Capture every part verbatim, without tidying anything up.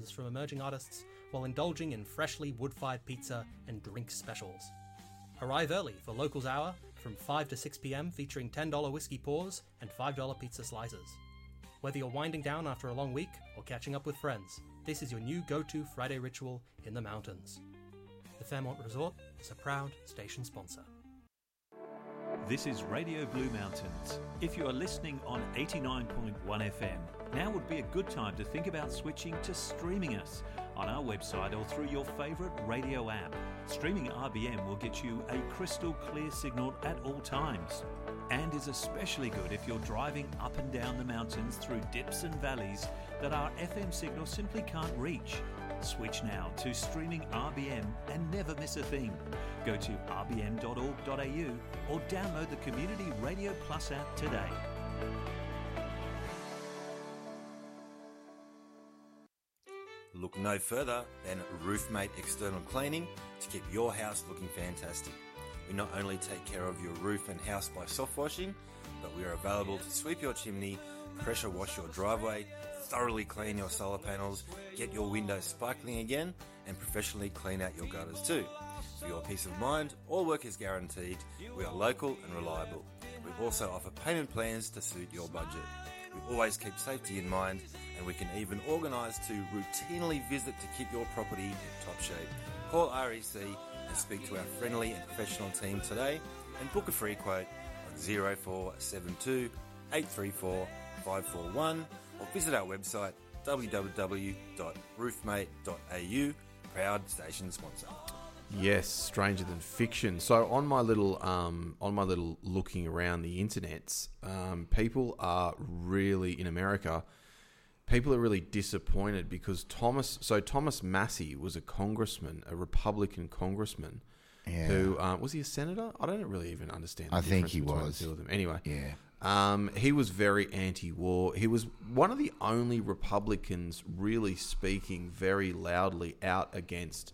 from emerging artists while indulging in freshly wood-fired pizza and drink specials. Arrive early for Locals Hour from five to six p.m. featuring ten dollars whiskey pours and five dollars pizza slices. Whether you're winding down after a long week or catching up with friends, this is your new go-to Friday ritual in the mountains. The Fairmont Resort is a proud station sponsor. This is Radio Blue Mountains. If you are listening on eighty-nine point one F M, now would be a good time to think about switching to streaming us on our website or through your favourite radio app. Streaming R B M will get you a crystal clear signal at all times, and is especially good if you're driving up and down the mountains through dips and valleys that our F M signal simply can't reach. Switch now to streaming R B M and never miss a thing. Go to r b m dot org dot a u or download the Community Radio Plus app today. Look no further than Roofmate External Cleaning to keep your house looking fantastic. We not only take care of your roof and house by soft washing, but we are available to sweep your chimney, pressure wash your driveway, thoroughly clean your solar panels, get your windows sparkling again, and professionally clean out your gutters too. For your peace of mind, all work is guaranteed. We are local and reliable. We also offer payment plans to suit your budget. We always keep safety in mind, and we can even organise to routinely visit to keep your property in top shape. Call R E C and speak to our friendly and professional team today and book a free quote on zero four seven two, eight three four, five four one or visit our website w w w dot roofmate dot a u, proud station sponsor. Yes, Stranger Than Fiction. So on my little um, on my little looking around the internets, um, people are really in America. People are really disappointed because Thomas. So Thomas Massie was a congressman, a Republican congressman. Yeah. Who um, was he a senator? I don't really even understand. The I think he between was. the two of them. Anyway, Yeah. um, he was very anti-war. He was one of the only Republicans really speaking very loudly out against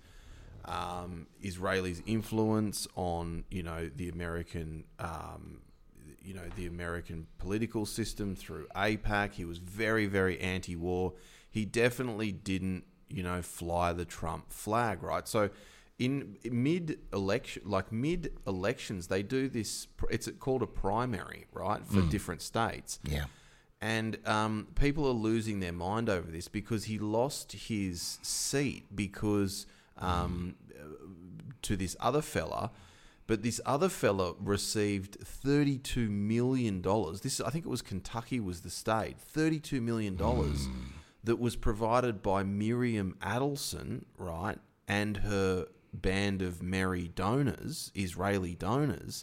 um, Israelis' influence on, you know, the American, um, you know, the American political system through AIPAC. He was very, very anti-war. He definitely didn't, you know, fly the Trump flag, right? So in mid-election, like mid-elections, they do this, it's called a primary, right, for Mm. different states. Yeah. And um, people are losing their mind over this because he lost his seat because um, to this other fella, but this other fella received thirty-two million dollars. This, I think it was Kentucky was the state, thirty-two million dollars Mm. that was provided by Miriam Adelson, right, and her band of merry donors, Israeli donors.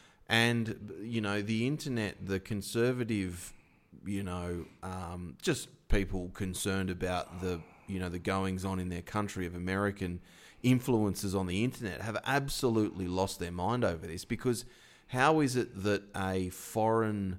And, you know, the internet, the conservative, you know, um, just people concerned about the, you know, the goings on in their country of American influences on the internet have absolutely lost their mind over this, because how is it that a foreign,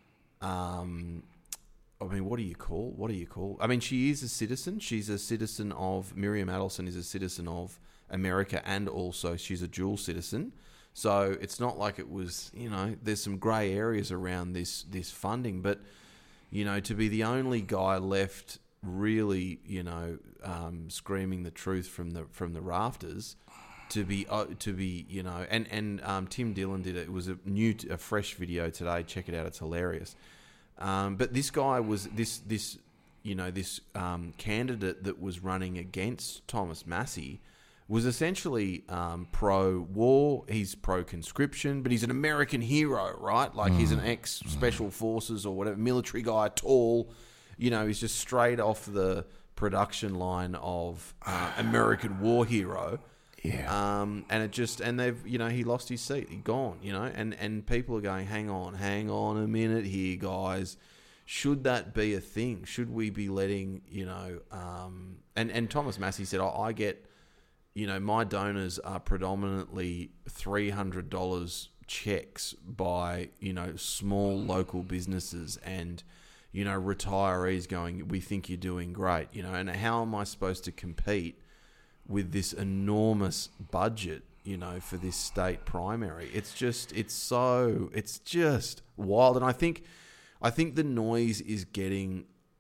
um, I mean, what do you call, what do you call, I mean, she is a citizen. She's a citizen of, Miriam Adelson is a citizen of America, and also she's a dual citizen. So it's not like it was, you know, there's some grey areas around this this funding, but, you know, to be the only guy left really, you know, um, screaming the truth from the from the rafters, to be uh, to be, you know, and and um, Tim Dillon did it. It was a new, a fresh video today. Check it out; it's hilarious. Um, but this guy was this this, you know, this um, candidate that was running against Thomas Massie was essentially um, pro-war. He's pro-conscription, but he's an American hero, right? Like, mm. he's an ex-special forces or whatever, military guy, tall. You know, he's just straight off the production line of uh, American war hero. Yeah. Um, and it just, and they've, you know, he lost his seat. He gone, you know, and, and people are going, hang on, hang on a minute here, guys. Should that be a thing? Should we be letting, you know, um, and, and Thomas Massie said, oh, I get, you know, my donors are predominantly three hundred dollars checks by, you know, small local businesses and, you know, retirees going, we think you're doing great, you know, and how am I supposed to compete with this enormous budget, you know, for this state primary? It's just, it's so, it's just wild. And I think, I think the noise is getting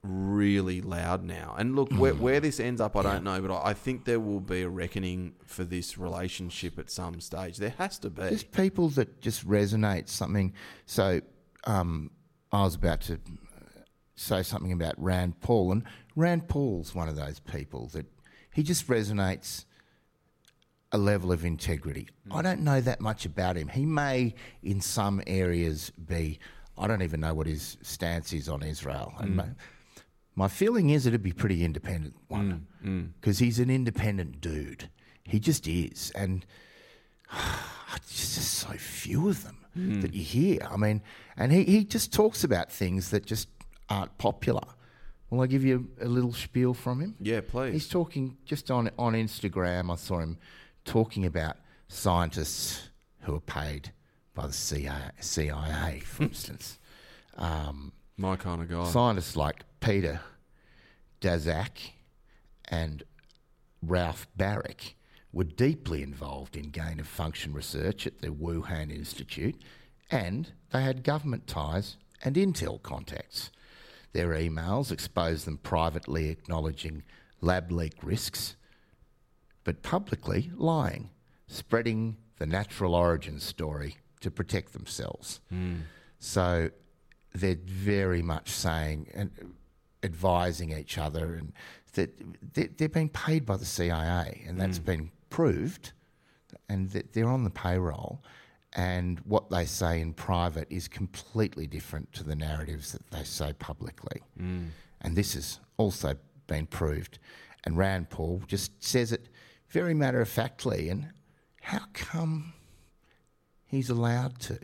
really loud now. And look, where, where this ends up, I Yeah. don't know, but I, I think there will be a reckoning for this relationship at some stage. There has to be. There's people that just resonate something. So um, I was about to say something about Rand Paul, and Rand Paul's one of those people that he just resonates a level of integrity. Mm. I don't know that much about him. He may, in some areas, be... I don't even know what his stance is on Israel. And mm. my, my feeling is it'd be a pretty independent one, because mm. mm. he's an independent dude. He just is. And there's just so few of them mm. that you hear. I mean, and he, he just talks about things that just aren't popular. Will I give you a little spiel from him? Yeah, please. He's talking just on, on Instagram. I saw him talking about scientists who are paid by the C I A, C I A for instance. Um, My kind of guy. Scientists like Peter Daszak and Ralph Barrick were deeply involved in gain-of-function research at the Wuhan Institute, and they had government ties and intel contacts. Their emails exposed them privately acknowledging lab leak risks, but publicly lying, spreading the natural origin story to protect themselves. Mm. So they're very much saying and advising each other, and that they're being paid by the C I A, and that's mm. been proved, and that they're on the payroll. And what they say in private is completely different to the narratives that they say publicly. Mm. And this has also been proved. And Rand Paul just says it very matter-of-factly. And how come he's allowed to?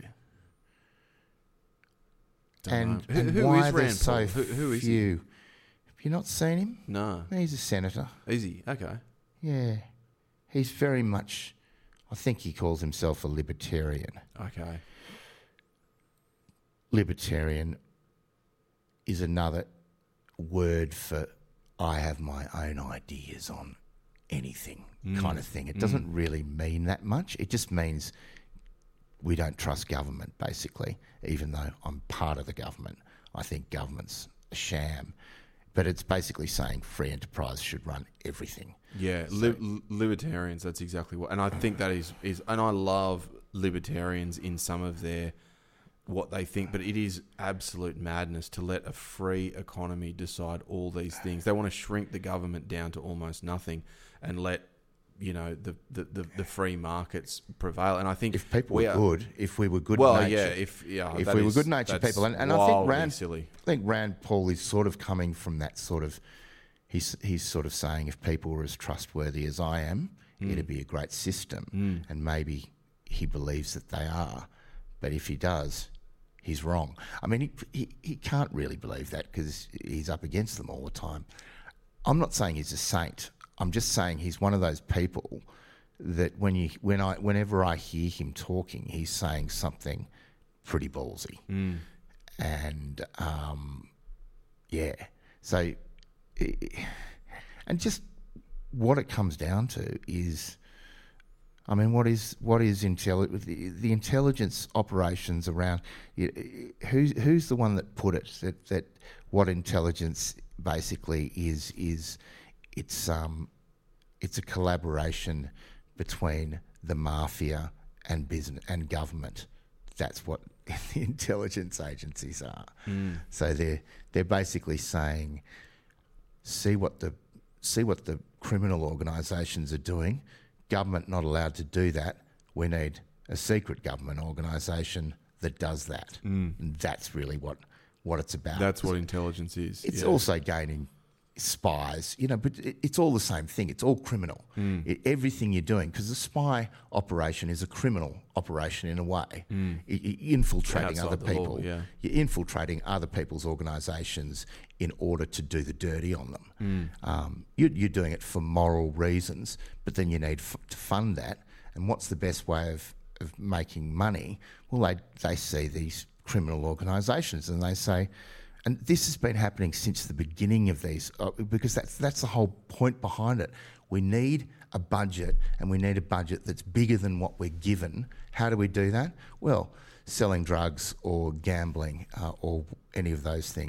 Don't and, know. and who, who why is there's Rand so Paul? Who, who is few? he? Have you not seen him? No. He's a senator. Is he? Okay. Yeah. He's very much... I think he calls himself a libertarian. Okay. Libertarian is another word for I have my own ideas on anything mm. kind of thing. It doesn't mm. really mean that much. It just means we don't trust government, basically, even though I'm part of the government. I think government's a sham. But it's basically saying free enterprise should run everything. Yeah, so, li- libertarians, that's exactly what... And I think that is, is... And I love libertarians in some of their... what they think, but it is absolute madness to let a free economy decide all these things. They want to shrink the government down to almost nothing and let, you know, the, the, the, the free markets prevail. And I think... If people we were are, good, if we were good well, natured... yeah, if, yeah, if we is, were good-natured people. And, and I think Rand... silly. I think Rand Paul is sort of coming from that sort of... He's he's sort of saying if people were as trustworthy as I am, mm. it'd be a great system. Mm. And maybe he believes that they are. But if he does, he's wrong. I mean, he he, he can't really believe that because he's up against them all the time. I'm not saying he's a saint. I'm just saying he's one of those people that when you when I whenever I hear him talking, he's saying something pretty ballsy. Mm. And um, yeah, so... And just what it comes down to is, I mean, what is what is intelli- the, the intelligence operations around? Who's who's the one that put it that that what intelligence basically is is it's um it's a collaboration between the mafia and business and government. That's what the intelligence agencies are. Mm. So they're they're basically saying, see what the see what the criminal organisations are doing. Government not allowed to do that. We need a secret government organisation that does that. Mm. And that's really what, what it's about. That's what intelligence is. It's yeah. also gaining spies, you know, but it, it's all the same thing. It's all criminal. Mm. It, everything you're doing, because the spy operation is a criminal operation in a way. Mm. It, you're infiltrating other people. Law, yeah. You're infiltrating other people's organisations in order to do the dirty on them. Mm. Um, you're, you're doing it for moral reasons, but then you need f- to fund that. And what's the best way of, of making money? Well, they they see these criminal organisations and they say, and this has been happening since the beginning of these, uh, because that's that's the whole point behind it. We need a budget, and we need a budget that's bigger than what we're given. How do we do that? Well, selling drugs or gambling uh, or any of those things.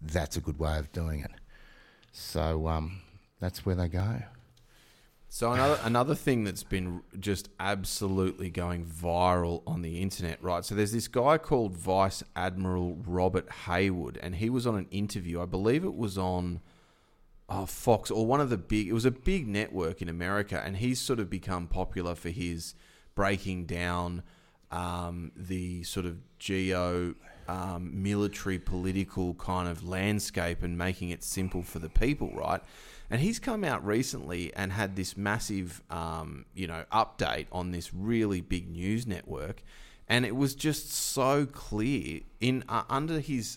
that's a good way of doing it. So um, that's where they go. So another another thing that's been just absolutely going viral on the internet, right? So there's this guy called Vice Admiral Robert Hayward, and he was on an interview. I believe it was on oh, Fox or one of the big. It was a big network in America, and he's sort of become popular for his breaking down um, the sort of geo um, military political kind of landscape and making it simple for the people, right? And he's come out recently and had this massive, um, you know, update on this really big news network, and it was just so clear in uh, under his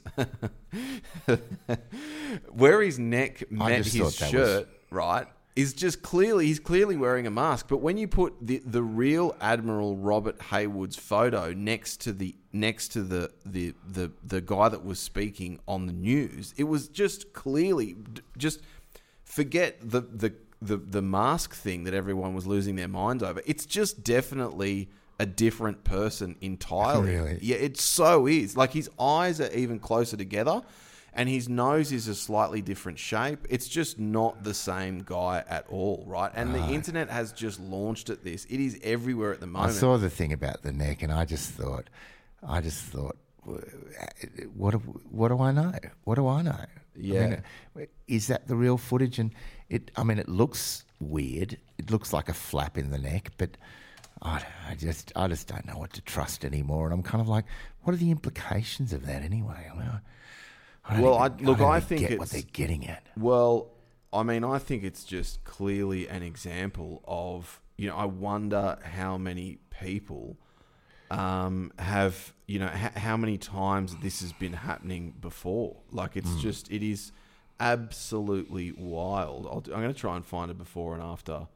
where his neck met his shirt, was... right, is just clearly he's clearly wearing a mask. But when you put the the real Admiral Robert Hayward's photo next to the next to the the the the guy that was speaking on the news, it was just clearly just. Forget the, the, the, the mask thing that everyone was losing their minds over. It's just definitely a different person entirely. Really? Yeah, it so is. Like, his eyes are even closer together, and his nose is a slightly different shape. It's just not the same guy at all, right? And right. the internet has just launched at this. It is everywhere at the moment. I saw the thing about the neck, and I just thought, I just thought, what do, what do I know? What do I know? Yeah. I mean, is that the real footage? And it, I mean, it looks weird. It looks like a flap in the neck, but I, I just, I just don't know what to trust anymore. And I'm kind of like, what are the implications of that anyway? I mean, I, I don't well, even, I, look, I, don't I even think get it's what they're getting at. Well, I mean, I think it's just clearly an example of, you know, I wonder how many people um, have, you know, ha- how many times this has been happening before. Like, it's mm. just, it is absolutely wild. I'll, I'm going to try and find a before and after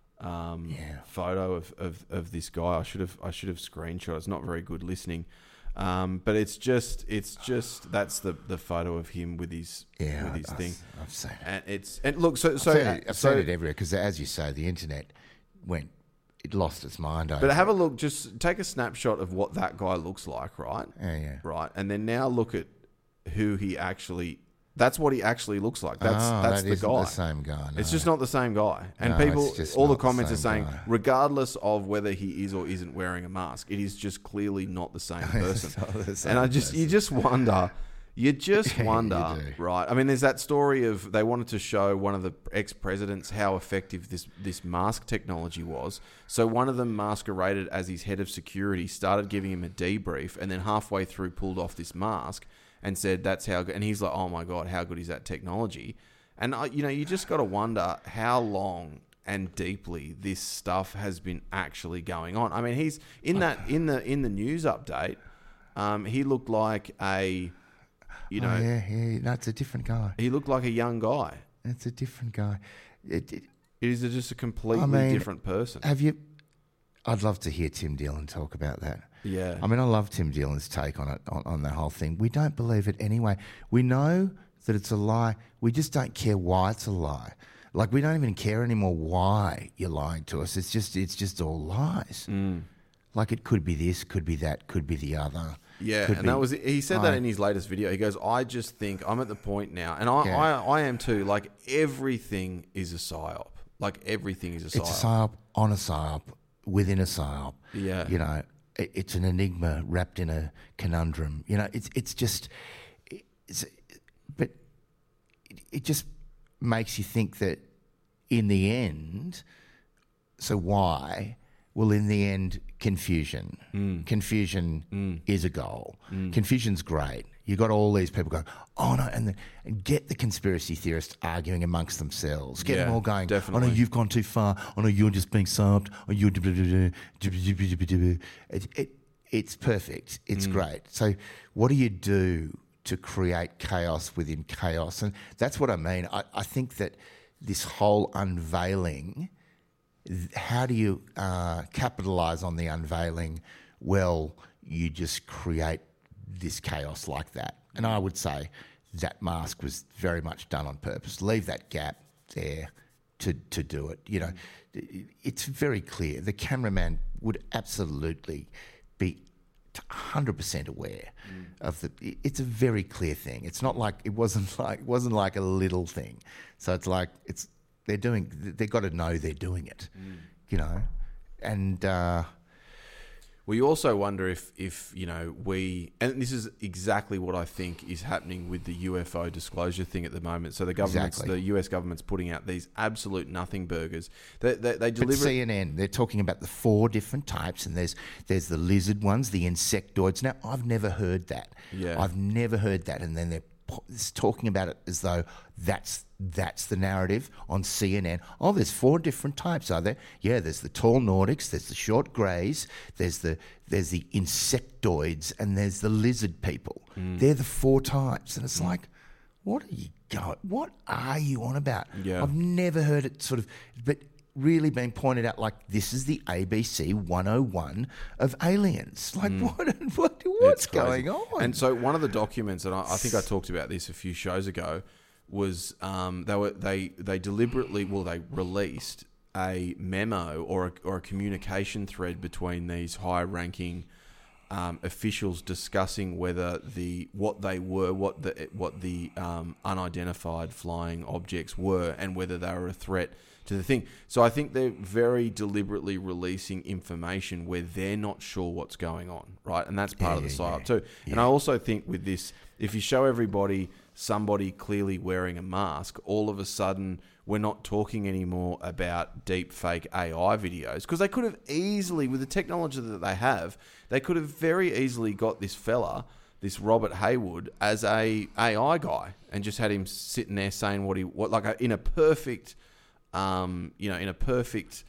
um, yeah. photo of, of, of this guy. I should have, I should have screenshot. It's not very good listening. Um, but it's just, it's just, that's the, the photo of him with his, yeah, with his I, thing. I've seen it. And it's, and look, so, so, I've seen it, I've so, seen it everywhere because, as you say, the internet went, it lost its mind over. But have a look, just take a snapshot of what that guy looks like, right? Yeah, yeah. Right. And then now look at who he actually, that's what he actually looks like. That's oh, that's that the isn't guy. the same guy. No. It's just not the same guy. And No, people, it's just all the not the comments are same saying, guy. regardless of whether he is or isn't wearing a mask, it is just clearly not the same person. It's not the same And I just, you person. just wonder, you just Yeah, you wonder, do. right? I mean, there's that story of they wanted to show one of the ex-presidents how effective this, this mask technology was. So one of them masqueraded as his head of security, started giving him a debrief, and then halfway through pulled off this mask and said, that's how good. And he's like, oh my God, how good is that technology? And, I, you know, you just got to wonder how long and deeply this stuff has been actually going on. I mean, he's in that, in the, in the news update, um, he looked like a, you know, oh, yeah, yeah, no, it's a different guy. he looked like a young guy. It's a different guy. It, it, It is just a completely I mean, different person. have you? I'd love to hear Tim Dillon talk about that. Yeah. I mean, I love Tim Dillon's take on it, on, on the whole thing. We don't believe it anyway. We know that it's a lie. We just don't care why it's a lie. Like, we don't even care anymore why you're lying to us. It's just, it's just all lies. Mm. Like, it could be this, could be that, could be the other. Yeah, Could and be- that was he said that I- in his latest video. He goes, "I just think I'm at the point now, and I, Yeah. I, I am too. Like, everything is a psyop. Like, everything is a psyop. It's a psyop on a psyop within a psyop. Yeah. You know, it, it's an enigma wrapped in a conundrum. You know, it's it's just, it's, but it, it just makes you think that in the end, so why? Well, in the end, confusion. Mm. Confusion Mm. is a goal. Mm. Confusion's great. You got all these people going, oh no, and, the, and get the conspiracy theorists arguing amongst themselves. Get them Yeah, all going, definitely. oh no, you've gone too far. Oh no, you're just being sobbed. Oh, you're... It, it, it's perfect. It's Mm. great. So what do you do to create chaos within chaos? And that's what I mean. I, I think that this whole unveiling, th- how do you uh, capitalise on the unveiling? Well, you just create this chaos like that. And I would say that mask was very much done on purpose. Leave that gap there to, to do it. You know, it's very clear. The cameraman would absolutely be one hundred percent aware mm. of the. It's a very clear thing. It's not like it wasn't like it wasn't like a little thing. So it's like it's they're doing. They've got to know they're doing it, mm. you know, and. Uh, We also wonder if, if, you know, we... And this is exactly what I think is happening with the U F O disclosure thing at the moment. So the government's, Exactly. the U S government's putting out these absolute nothing burgers. They, they, they But deliver... C N N, they're talking about the four different types, and there's there's the lizard ones, the insectoids. Now, I've never heard that. Yeah. I've never heard that. And then they're po- it's talking about it as though that's that's the narrative on C N N. Oh, there's four different types, are there? Yeah, there's the tall Nordics, there's the short greys, there's the there's the insectoids, and there's the lizard people. Mm. They're the four types. And it's mm. like, what are you going? What are you on about? Yeah. I've never heard it sort of, but really being pointed out like this is the A B C one oh one of aliens. Like mm. what? What? What's going on? And so one of the documents, and I, I think I talked about this a few shows ago, was um, they were they they deliberately well they released a memo or a, or a communication thread between these high-ranking um, officials discussing whether the what they were what the what the um, unidentified flying objects were and whether they were a threat to the thing. So I think they're very deliberately releasing information where they're not sure what's going on, right? And that's part Yeah, of the yeah, psyop yeah. too. Yeah. And I also think with this, if you show everybody somebody clearly wearing a mask, all of a sudden we're not talking anymore about deep fake A I videos, because they could have easily, with the technology that they have, they could have very easily got this fella, this Robert Haywood, as a AI guy and just had him sitting there saying what he what like a, in a perfect, um, you know, in a perfect,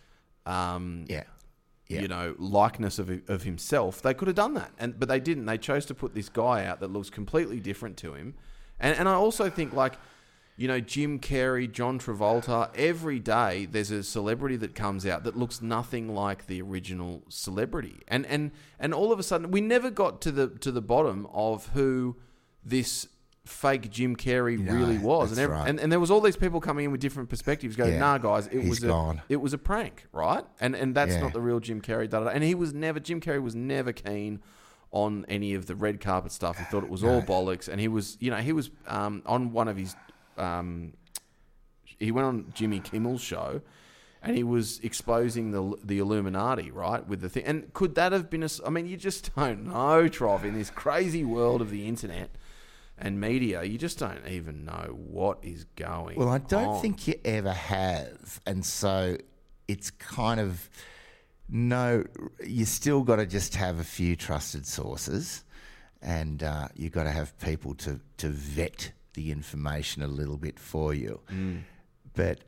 um, yeah. Yeah. you know, likeness of of himself. They could have done that, and but they didn't. They chose to put this guy out that looks completely different to him. And and I also think, like, you know, Jim Carrey, John Travolta, every day there's a celebrity that comes out that looks nothing like the original celebrity. And and, and all of a sudden, we never got to the to the bottom of who this fake Jim Carrey No, really was. that's And, every, right. and and there was all these people coming in with different perspectives going, Yeah, nah, guys, it he's was a, gone. it was a prank, right? And and that's Yeah. not the real Jim Carrey. Da, da, da. And he was never, Jim Carrey was never keen on any of the red carpet stuff. He thought it was all bollocks, and he was, you know, he was um, on one of his, um, he went on Jimmy Kimmel's show, and he was exposing the the Illuminati, right, with the thing. And could that have been a? I mean, you just don't know, Trov, in this crazy world of the internet and media, you just don't even know what is going on. Well, I don't think you ever have. And so it's kind of, no, you still got to just have a few trusted sources, and uh, you got to have people to, to vet the information a little bit for you. Mm. But,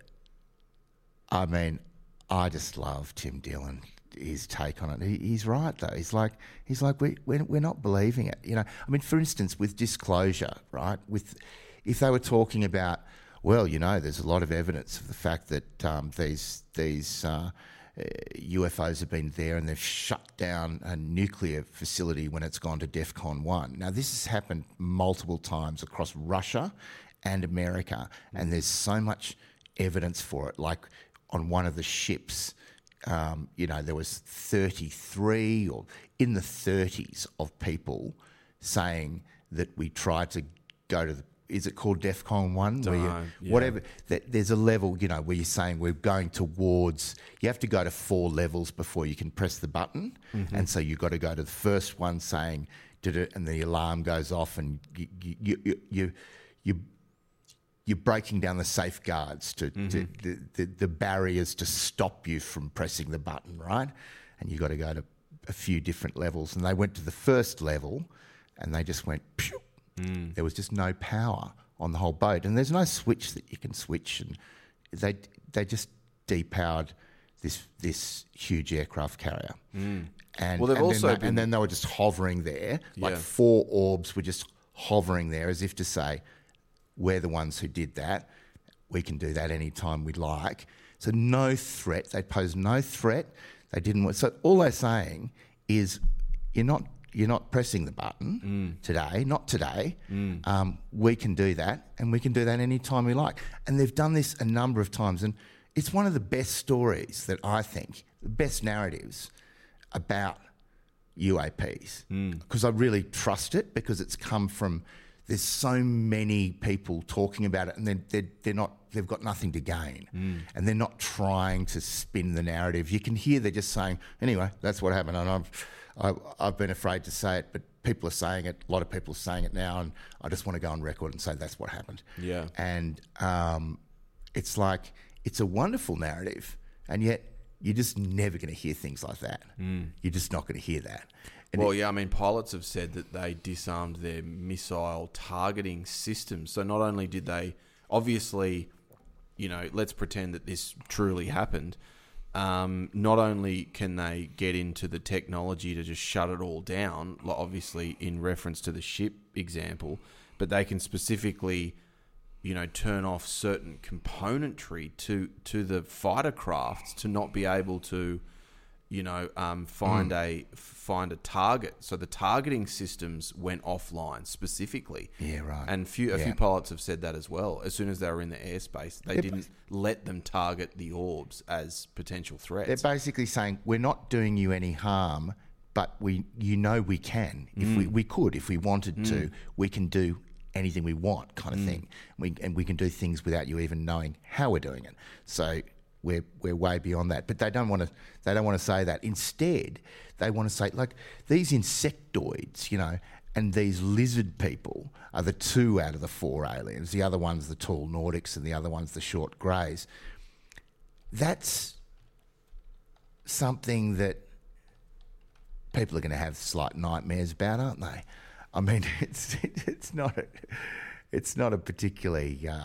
I mean, I just love Tim Dillon, his take on it. He, he's right, though. He's like, he's like, we, we're, we're not believing it. You know, I mean, for instance, with disclosure, right? With, if they were talking about, well, you know, there's a lot of evidence of the fact that um, these these uh, uh, U F Os have been there and they've shut down a nuclear facility when it's gone to DEFCON one. Now, this has happened multiple times across Russia and America, and there's so much evidence for it. Like on one of the ships, um, you know, there was thirty-three or in the thirties of people saying that we tried to go to the, is it called DEFCON one? Where you, Dunno, yeah. Whatever. That there's a level, you know, where you're saying we're going towards, you have to go to four levels before you can press the button. Mm-hmm. And so you've got to go to the first one saying, did it, and the alarm goes off, and you, you, you, you, you you're breaking down the safeguards to, mm-hmm. to the, the, the barriers to stop you from pressing the button, right? And you've got to go to a few different levels. And they went to the first level and they just went, pew. Mm. There was just no power on the whole boat. And there's no switch that you can switch. And they they just depowered this this huge aircraft carrier. Mm. And, well, they've and also then they, been... and then they were just hovering there, like Yeah. four orbs were just hovering there as if to say, we're the ones who did that. We can do that anytime we like. So no threat. They posed no threat. They didn't want... So all they're saying is you're not you're not pressing the button mm. today, not today. Mm. Um, we can do that, and we can do that anytime we like. And they've done this a number of times, and it's one of the best stories that I think, the best narratives about U A Ps because I really trust it because it's come from. There's so many people talking about it, and they're they're, they're not. They've got nothing to gain, mm. and they're not trying to spin the narrative. You can hear they're just saying, "Anyway, that's what happened." And I've I, I've been afraid to say it, but people are saying it. A lot of people are saying it now, and I just want to go on record and say that's what happened. Yeah, and um, it's like it's a wonderful narrative, and yet you're just never going to hear things like that. Mm. You're just not going to hear that. And well, it, yeah, I mean, pilots have said that they disarmed their missile targeting system. So not only did they, obviously, you know, let's pretend that this truly happened. Um, not only can they get into the technology to just shut it all down, like obviously in reference to the ship example, but they can specifically, you know, turn off certain componentry to, to the fighter crafts to not be able to, you know, um, find mm. a find a target. So the targeting systems went offline specifically. Yeah, right. And few, a yeah. few pilots have said that as well. As soon as they were in the airspace, they They're didn't let them target the orbs as potential threats. They're basically saying, we're not doing you any harm, but we, you know we can. If mm. we, we could, if we wanted mm. to, we can do anything we want kind of mm. thing. We, and we can do things without you even knowing how we're doing it. So... We're we're way beyond that, but they don't want to. They don't want to say that. Instead, they want to say like these insectoids, you know, and these lizard people are the two out of the four aliens. The other one's the tall Nordics, and the other one's the short greys. That's something that people are going to have slight nightmares about, aren't they? I mean, it's it's not a, it's not a particularly. Uh,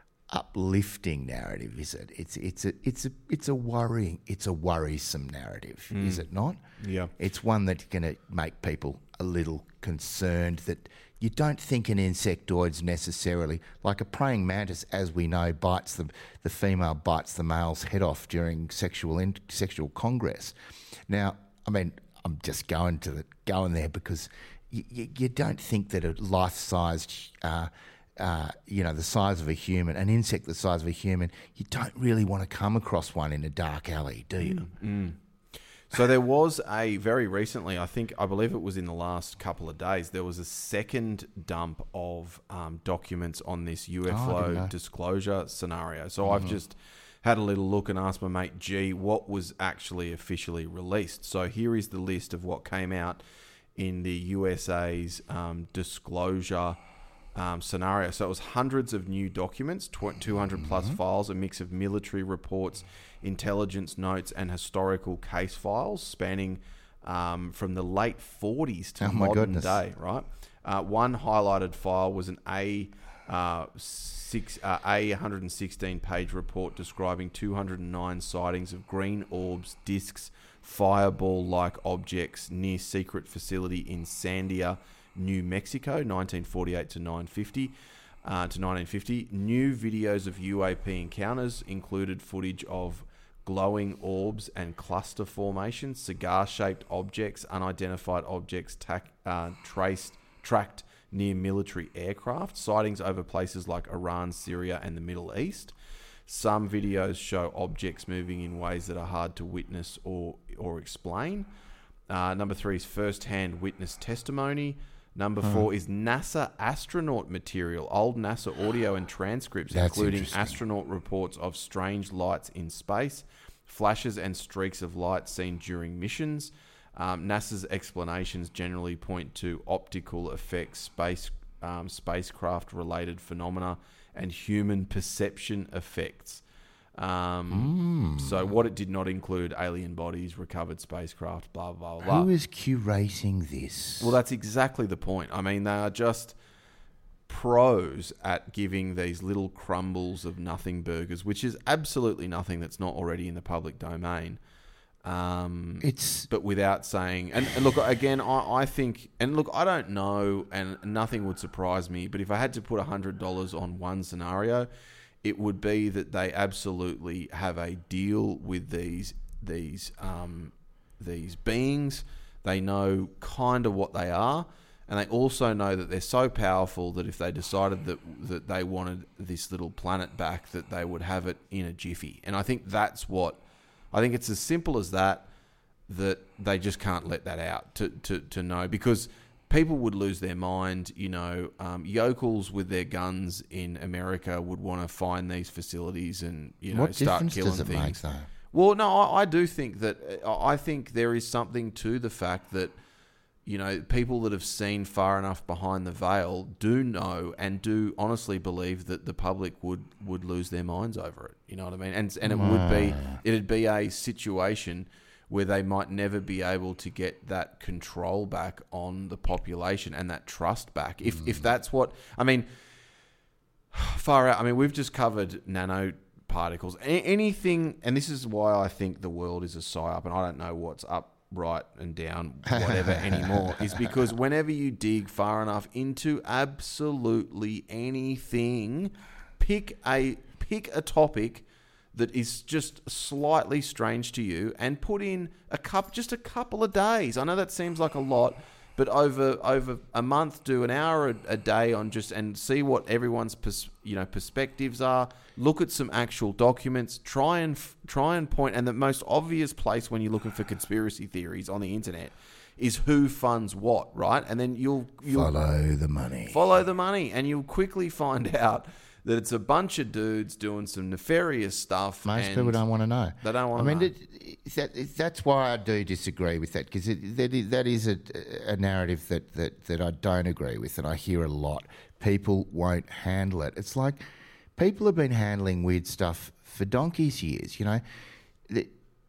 uplifting narrative, is it? It's it's a it's a it's a worrying it's a worrisome narrative, mm. is it not? Yeah, it's one that's going to make people a little concerned that you don't think an insectoid's necessarily like a praying mantis, as we know, bites the the female bites the male's head off during sexual in, sexual congress. Now, I mean, I'm just going to the going there because you, you, you don't think that a life-sized uh, Uh, you know, the size of a human, an insect the size of a human, you don't really want to come across one in a dark alley, do you? Mm. Mm. So there was a, very recently, I think, I believe it was in the last couple of days, there was a second dump of um, documents on this U F O oh, disclosure scenario. So mm-hmm. I've just had a little look and asked my mate G what was actually officially released. So here is the list of what came out in the U S A's um, disclosure Um, scenario. So it was hundreds of new documents, two hundred plus mm-hmm. files, a mix of military reports, intelligence notes, and historical case files spanning um, from the late forties to oh modern goodness. day. Right. Uh, one highlighted file was an A uh, six uh, A one hundred sixteen page report describing two hundred nine sightings of green orbs, discs, fireball-like objects near secret facility in Sandia, New Mexico, nineteen forty-eight to nine fifty uh, to nineteen fifty. New videos of U A P encounters included footage of glowing orbs and cluster formations, cigar-shaped objects, unidentified objects tac- uh, traced tracked near military aircraft, sightings over places like Iran, Syria, and the Middle East. Some videos show objects moving in ways that are hard to witness or or explain. Uh, number three is first-hand witness testimony. Number four hmm. is NASA astronaut material, old NASA audio and transcripts, That's including astronaut reports of strange lights in space, flashes and streaks of light seen during missions. Um, NASA's explanations generally point to optical effects, space um, spacecraft-related phenomena, and human perception effects. Um, mm. So what it did not include alien bodies, recovered spacecraft, blah, blah, blah. Who is curating this? Well, that's exactly the point. I mean, they are just pros at giving these little crumbles of nothing burgers, which is absolutely nothing that's not already in the public domain. Um, it's but without saying, and, and look, again, I, I think, and look, I don't know, and nothing would surprise me, but if I had to put one hundred dollars on one scenario, it would be that they absolutely have a deal with these these um, these beings. They know kind of what they are, and they also know that they're so powerful that if they decided that that they wanted this little planet back, that they would have it in a jiffy. And I think that's what I think. It's as simple as that. that they just can't let that out to, to, to know, because people would lose their mind. You know, um, yokels with their guns in America would want to find these facilities and, you know, What start difference killing does it things. make, though? Well, no, I, I do think that I think there is something to the fact that, you know, people that have seen far enough behind the veil do know and do honestly believe that the public would, would lose their minds over it. You know what I mean? And and it would be it'd be a situation where they might never be able to get that control back on the population and that trust back. If mm. if that's what I mean, far out. I mean, we've just covered nanoparticles. A- anything, and this is why I think the world is a psyop, and I don't know what's up, right, and down, whatever anymore, is because whenever you dig far enough into absolutely anything, pick a pick a topic that is just slightly strange to you and put in a cup, just a couple of days. I know that seems like a lot, but over over a month, do an hour a, a day on just and see what everyone's pers, you know perspectives are. Look at some actual documents. Try and try and point. And the most obvious place when you're looking for conspiracy theories on the internet is who funds what, right? And then you'll, you'll follow the money. Follow the money, and you'll quickly find out that it's a bunch of dudes doing some nefarious stuff. Most and people don't want to know. They don't want I to mean, know. It, it, that, that's why I do disagree with that, because that is, that is a, a narrative that, that, that I don't agree with, and I hear a lot. People won't handle it. It's like people have been handling weird stuff for donkey's years, you know. The,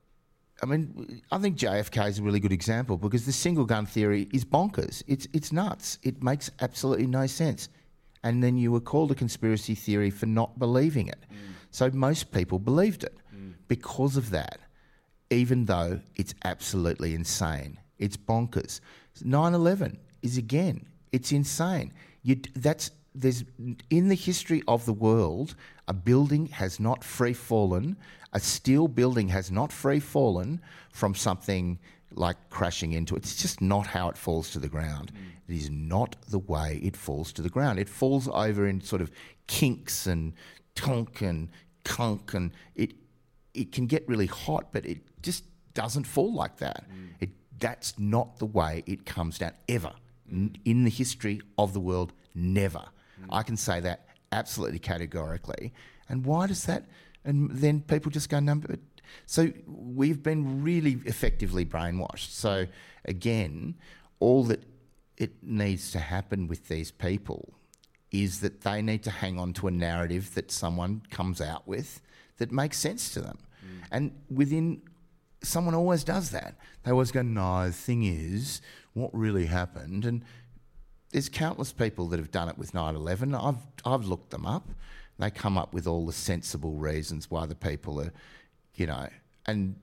I mean, I think J F K is a really good example, because the single gun theory is bonkers. It's it's nuts. It makes absolutely no sense. And then you were called a conspiracy theory for not believing it. Mm. So most people believed it mm. because of that, even though it's absolutely insane. It's bonkers. nine eleven is, again, it's insane. You, that's there's in the history of the world, a building has not free fallen, a steel building has not free fallen from something like crashing into it. It's just not how it falls to the ground. Mm. It is not the way it falls to the ground. It falls over in sort of kinks and tonk and kunk, and it it can get really hot, but it just doesn't fall like that. Mm. It that's not the way it comes down ever. Mm. In the history of the world, never. Mm. I can say that absolutely categorically. And why does that? And then people just go, no, but so we've been really effectively brainwashed. So again, all that it needs to happen with these people is that they need to hang on to a narrative that someone comes out with that makes sense to them. Mm. And within, someone always does that. They always go, no, the thing is, what really happened? And there's countless people that have done it with nine eleven. I've I've looked them up. They come up with all the sensible reasons why the people are, you know, and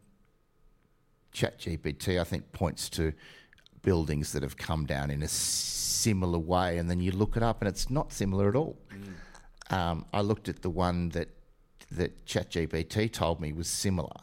ChatGPT, I think, points to buildings that have come down in a similar way, and then you look it up and it's not similar at all. Mm. Um, I looked at the one that that ChatGPT told me was similar,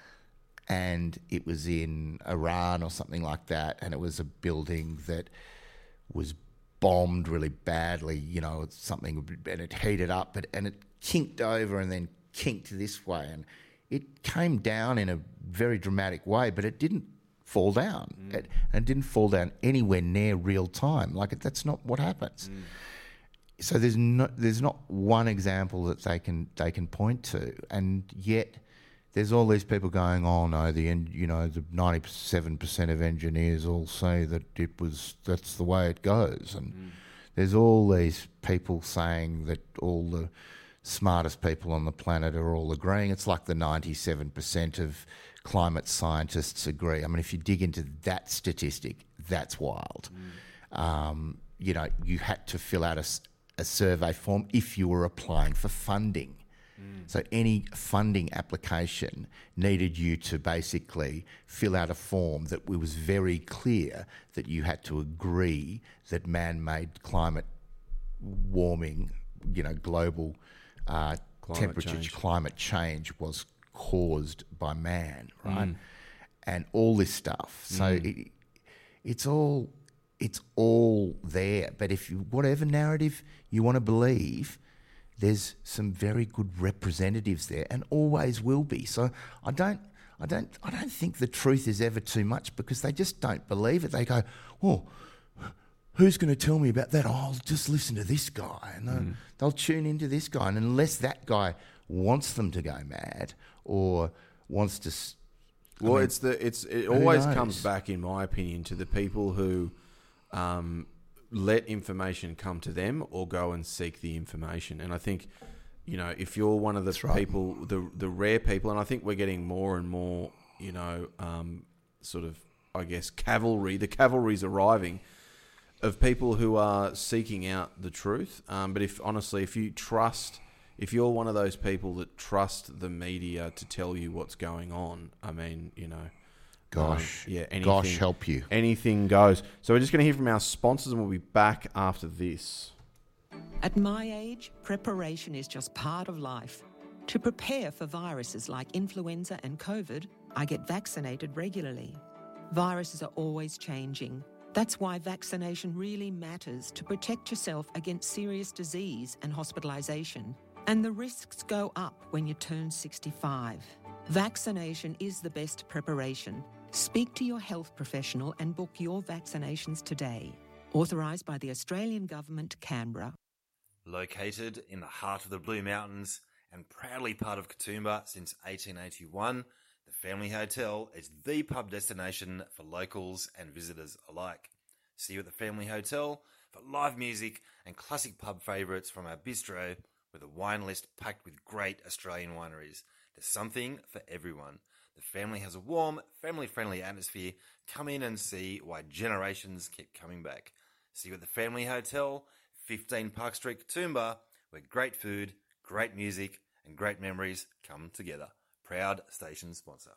and it was in Iran or something like that, and it was a building that was bombed really badly, you know, something, and it heated up, but, and it kinked over and then kinked this way, and it came down in a very dramatic way, but it didn't fall down. Mm. It, and it didn't fall down anywhere near real time. Like, it, that's not what happens. Mm. So there's no, there's not one example that they can they can point to, and yet there's all these people going, oh no, the en- you know the ninety-seven percent of engineers all say that it was that's the way it goes, and mm. there's all these people saying that all the smartest people on the planet are all agreeing. It's like the ninety-seven percent of climate scientists agree. I mean, if you dig into that statistic, that's wild. Mm. Um, you know, you had to fill out a, a survey form if you were applying for funding. Mm. So any funding application needed you to basically fill out a form that was very clear that you had to agree that man-made climate warming, you know, global uh, climate temperature, change. climate change was caused by man, right? Mm. And all this stuff. So mm. it, it's all it's all there. But if you, whatever narrative you want to believe, there's some very good representatives there, and always will be. So I don't I don't I don't think the truth is ever too much because they just don't believe it. They go, well, who's going to tell me about that? Oh, I'll just listen to this guy. And they'll, mm. they'll tune into this guy. And unless that guy wants them to go mad or wants to... Well, I mean, it's the it's it always knows? comes back, in my opinion, to the people who um, let information come to them or go and seek the information. And I think, you know, if you're one of the That's people, right. the the rare people, and I think we're getting more and more, you know, um, sort of, I guess, cavalry. The cavalry's arriving of people who are seeking out the truth. Um, but if honestly, if you trust. If you're one of those people that trust the media to tell you what's going on, I mean, you know... Gosh, um, yeah, anything, gosh help you. Anything goes. So we're just going to hear from our sponsors and we'll be back after this. At my age, preparation is just part of life. To prepare for viruses like influenza and COVID, I get vaccinated regularly. Viruses are always changing. That's why vaccination really matters to protect yourself against serious disease and hospitalisation. And the risks go up when you turn sixty-five. Vaccination is the best preparation. Speak to your health professional and book your vaccinations today. Authorised by the Australian Government, Canberra. Located in the heart of the Blue Mountains and proudly part of Katoomba since eighteen eighty-one, the Family Hotel is the pub destination for locals and visitors alike. See you at the Family Hotel for live music and classic pub favourites from our bistro, with a wine list packed with great Australian wineries. There's something for everyone. The family has a warm, family-friendly atmosphere. Come in and see why generations keep coming back. See you at the Family Hotel, fifteen Park Street, Katoomba, where great food, great music, and great memories come together. Proud station sponsor.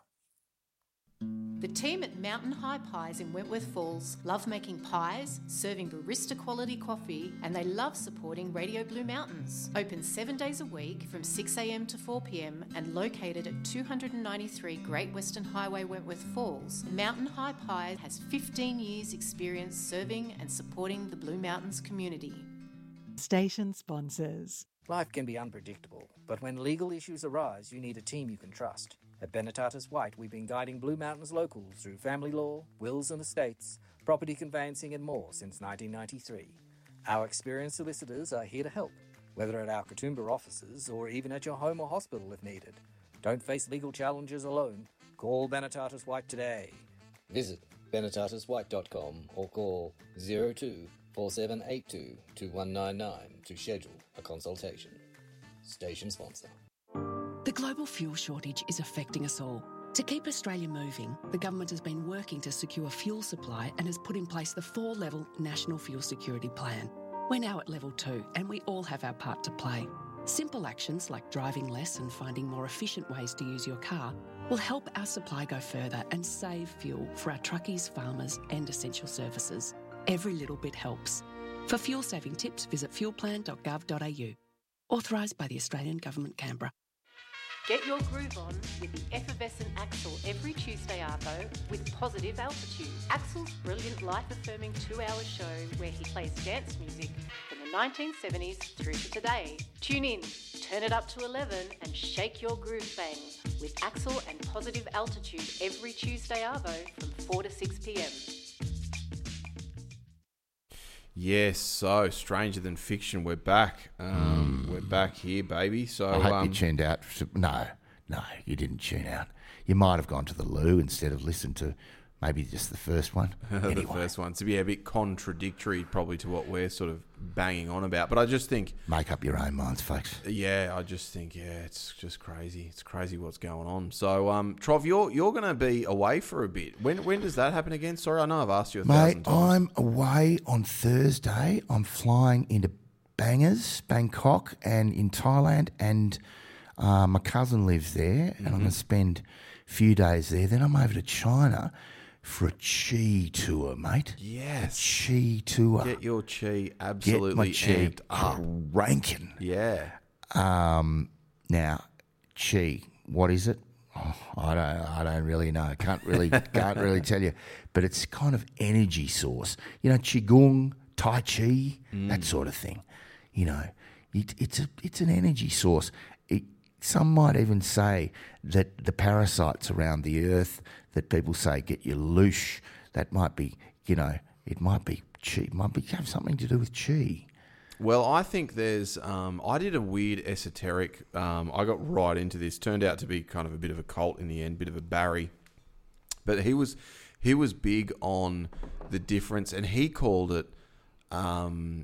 The team at Mountain High Pies in Wentworth Falls love making pies, serving barista quality coffee, and they love supporting Radio Blue Mountains. Open seven days a week from six a.m. to four p.m. and located at two ninety-three Great Western Highway, Wentworth Falls, Mountain High Pies has fifteen years experience serving and supporting the Blue Mountains community. Station sponsors. Life can be unpredictable, but when legal issues arise, you need a team you can trust. At Benetatis White, we've been guiding Blue Mountains locals through family law, wills and estates, property conveyancing and more since nineteen ninety-three. Our experienced solicitors are here to help, whether at our Katoomba offices or even at your home or hospital if needed. Don't face legal challenges alone. Call Benetatis White today. Visit benetatis white dot com or call zero two four seven eight two two one nine nine to schedule a consultation. Station sponsor. The global fuel shortage is affecting us all. To keep Australia moving, the government has been working to secure fuel supply and has put in place the four-level National Fuel Security Plan. We're now at level two and we all have our part to play. Simple actions like driving less and finding more efficient ways to use your car will help our supply go further and save fuel for our truckies, farmers and essential services. Every little bit helps. For fuel-saving tips, visit fuel plan dot gov dot a u. Authorised by the Australian Government, Canberra. Get your groove on with the effervescent Axel every Tuesday arvo with Positive Altitude. Axel's brilliant life-affirming two-hour show where he plays dance music from the nineteen seventies through to today. Tune in, turn it up to eleven and shake your groove bang with Axel and Positive Altitude every Tuesday arvo from four to six p.m. Yes, so Stranger Than Fiction, we're back. Um, mm. We're back here, baby. So I hope um, you tuned out. No, no, you didn't tune out. You might have gone to the loo instead of listened to maybe just the first one. the anyway. first one. To be a bit contradictory probably to what we're sort of banging on about. But I just think... Make up your own minds, folks. Yeah, I just think, yeah, it's just crazy. It's crazy what's going on. So, um, Trov, you're you're going to be away for a bit. When when does that happen again? Sorry, I know I've asked you a Mate, thousand times. I'm away on Thursday. I'm flying into Bangers, Bangkok, and in Thailand. And uh, my cousin lives there, and mm-hmm. I'm going to spend a few days there. Then I'm over to China for a chi tour, mate. Yes. A chi tour. Get your chi absolutely Get my chi amped up. Ranking. Yeah. Um, now, chi, what is it? Oh, I don't. I don't really know. Can't really. can't really tell you. But it's kind of energy source. You know, qigong, tai chi, mm. that sort of thing. You know, it, it's a. It's an energy source. It, some might even say that the parasites around the earth that people say get you loosh, that might be, you know, it might be chi, it might be have something to do with chi. Well, I think there's. Um, I did a weird esoteric. Um, I got right into this. Turned out to be kind of a bit of a cult in the end, bit of a Barry. But he was he was big on the difference, and he called it. Um,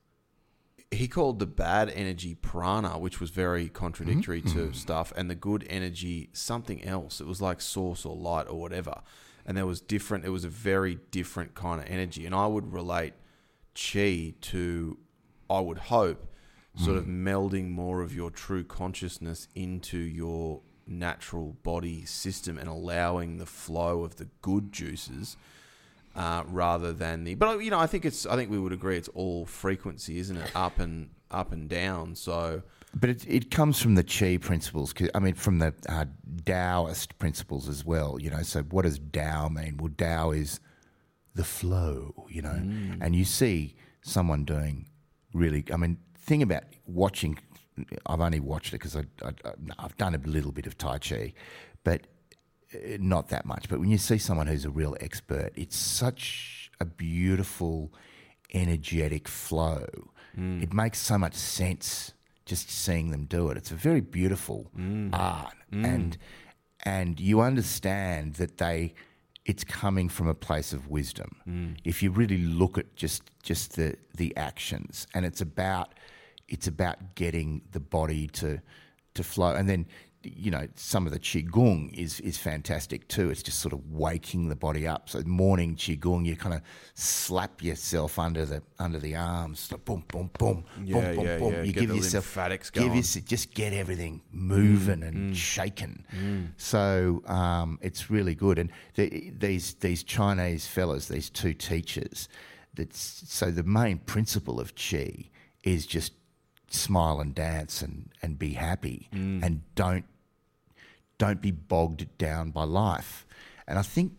he called the bad energy prana, which was very contradictory mm-hmm. to stuff, and the good energy something else. It was like source or light or whatever, and there was different. It was a very different kind of energy, and I would relate chi to. I would hope, sort mm. of melding more of your true consciousness into your natural body system and allowing the flow of the good juices uh, rather than the. But you know, I think it's. I think we would agree it's all frequency, isn't it? Up and up and down. So, but it it comes from the chi principles. 'Cause, I mean, from the uh, Taoist principles as well. You know, so what does Tao mean? Well, Tao is the flow. You know, mm. and you see someone doing. Really, I mean, thing about watching, I've only watched it because I, I, I've done a little bit of Tai Chi, but not that much. But when you see someone who's a real expert, it's such a beautiful, energetic flow. Mm. It makes so much sense just seeing them do it. It's a very beautiful mm. art, mm. and and you understand that they. It's coming from a place of wisdom. Mm. If you really look at just just the the actions, and it's about it's about getting the body to to flow, and then you know some of the qigong is is fantastic too. It's just sort of waking the body up. So morning qigong, you kind of slap yourself under the under the arms, so boom, boom, boom, yeah, boom, boom, yeah, boom. Yeah. You get give the yourself lymphatics give going. yourself, just get everything moving mm. and mm. shaking. Mm. So um, it's really good. And the, these these Chinese fellas, these two teachers, that's so the main principle of Qi is just smile and dance and, and be happy mm. and don't don't be bogged down by life. And I think,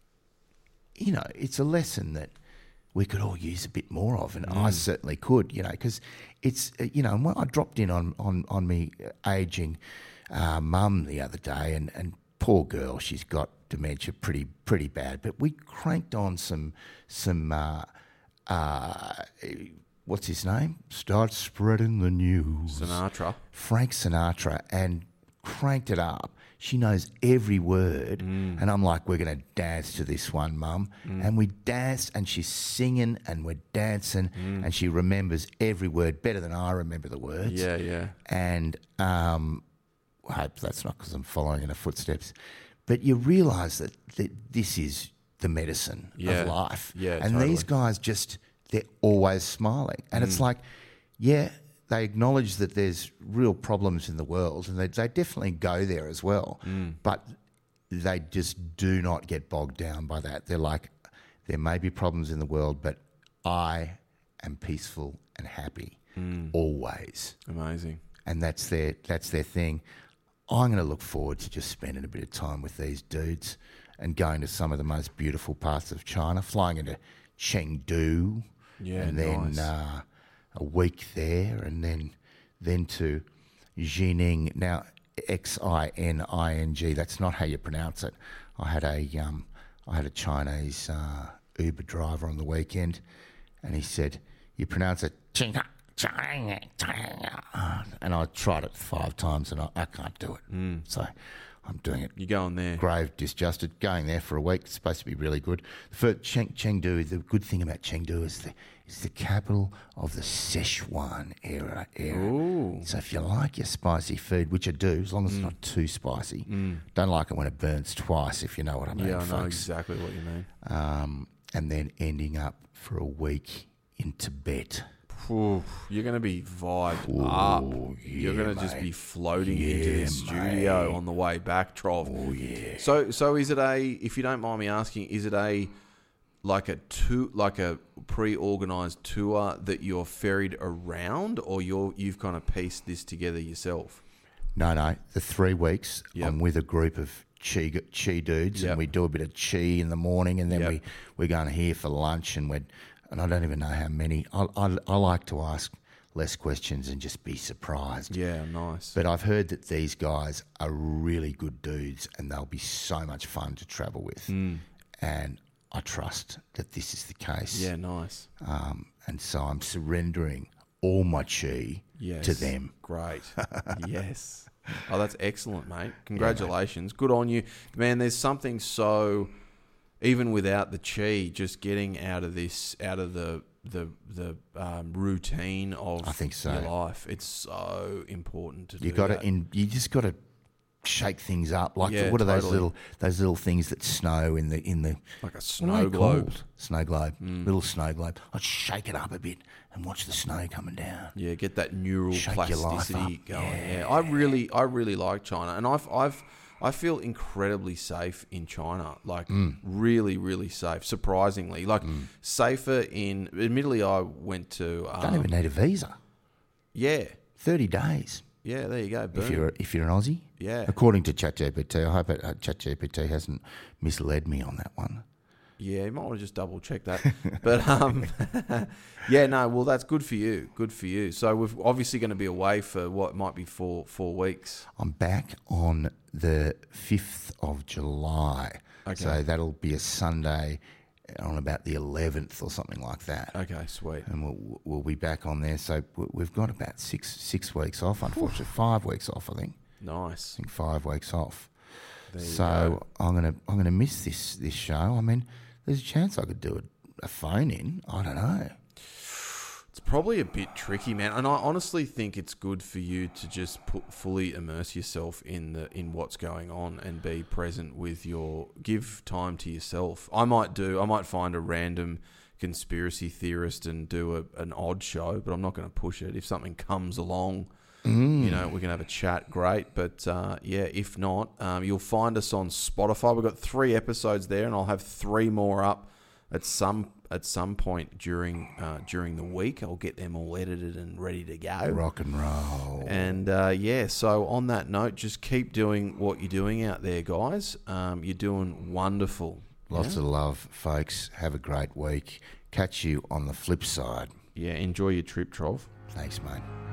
you know, it's a lesson that we could all use a bit more of, and mm. I certainly could, you know, because it's, you know, when I dropped in on, on, on me ageing uh, mum the other day, and, and poor girl, she's got dementia pretty pretty bad, but we cranked on some, some uh, uh, what's his name? Start spreading the news. Sinatra. Frank Sinatra, and cranked it up. She knows every word, mm. and I'm like, we're going to dance to this one, Mum. Mm. And we danced, and she's singing, and we're dancing, mm. and she remembers every word better than I remember the words. Yeah, yeah. And um, I hope that's not because I'm following in her footsteps. But you realise that, that this is the medicine yeah. of life. Yeah, and totally. these guys just, they're always smiling. And mm. it's like, yeah, they acknowledge that there's real problems in the world, and they, they definitely go there as well. Mm. But they just do not get bogged down by that. They're like, there may be problems in the world, but I am peaceful and happy mm. always. Amazing. And that's their that's their thing. I'm going to look forward to just spending a bit of time with these dudes and going to some of the most beautiful parts of China, flying into Chengdu, yeah, and then nice. uh, a week there, and then then to Xining. Now, X I N I N G. That's not how you pronounce it. I had a um, I had a Chinese uh, Uber driver on the weekend, and he said, "You pronounce it China." And I tried it five times, and I, I can't do it. Mm. So I'm doing it. You're going there. Grave disgusted. Going there for a week. It's supposed to be really good. For Cheng, Chengdu, the good thing about Chengdu is the it's the capital of the Sichuan era. era. Ooh. So if you like your spicy food, which I do, as long as mm. it's not too spicy, mm. don't like it when it burns twice, if you know what I mean, Yeah, I folks. know exactly what you mean. Um, and then ending up for a week in Tibet. Ooh, you're going to be vibed Ooh, up. yeah, you're going to just mate. be floating Yeah, into the studio mate. on the way back, Trov. Oh, yeah. So, so is it a? If you don't mind me asking, is it a like a two, like a pre-organized tour that you're ferried around, or you're you've kind of pieced this together yourself? No, no. The three weeks, Yep. I'm with a group of chi, chi dudes, Yep. and we do a bit of chi in the morning, and then Yep. we, we're going here for lunch, and we're, and I don't even know how many. I, I, I like to ask less questions and just be surprised. Yeah, nice. But I've heard that these guys are really good dudes and they'll be so much fun to travel with. Mm. And I trust that this is the case. Yeah, nice. Um, and so I'm surrendering all my chi yes. to them. Great. Yes. Oh, that's excellent, mate. Congratulations. Yeah, Good on you. Man, there's something so, even without the chi, just getting out of this, out of the the the um, routine of I think so. your life. It's so important to you do got that. to in, you just got to shake things up. Like Yeah, what are those totally. little those little things that snow in the in the Like a what snow are they globe. called? Snow globe. Mm. Little snow globe. I'd shake it up a bit and watch the snow coming down. Yeah, get that neural Shake your life plasticity up. going. Yeah. Yeah. I really, I really like China, and I've, I've, I feel incredibly safe in China. Like Mm. really, really safe. Surprisingly, like safer in. Admittedly, I went to. Um, Don't even need a visa. Yeah, Thirty days. yeah. There you go. Boom. If you're if you're an Aussie. Yeah. According to ChatGPT, I hope it, uh, ChatGPT hasn't misled me on that one. Yeah, you might want to just double check that. But um, yeah, no. Well, that's good for you. Good for you. So we're obviously going to be away for what might be four four weeks. I'm back on the fifth of July. Okay. So that'll be a Sunday on about the eleventh or something like that. Okay, sweet. And we'll we'll be back on there. So we- we've got about six six weeks off. Unfortunately, five weeks off. I think. Nice. I think five weeks off. There you So go. I'm gonna I'm gonna miss this this show. I mean, there's a chance I could do a, a phone in. I don't know. It's probably a bit tricky, man, and I honestly think it's good for you to just put, fully immerse yourself in the in what's going on and be present with your. Give time to yourself. I might do. I might find a random conspiracy theorist and do a, an odd show, but I'm not going to push it. If something comes along, Mm. you know, we can have a chat. Great, but uh, yeah, if not, um, you'll find us on Spotify. We've got three episodes there, and I'll have three more up at some at some point during uh, during the week. I'll get them all edited and ready to go. Rock and roll. And uh, yeah, so on that note, just keep doing what you're doing out there, guys. Um, you're doing wonderful. Lots yeah? of love, folks. Have a great week. Catch you on the flip side. Yeah, enjoy your trip, Trov. Thanks, mate.